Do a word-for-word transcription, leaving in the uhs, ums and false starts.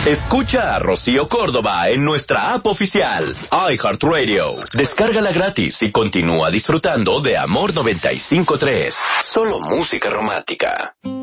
Escucha a Rocío Córdoba en nuestra app oficial, iHeartRadio. Descárgala gratis y continúa disfrutando de Amor noventa y cinco punto tres. Solo música romántica.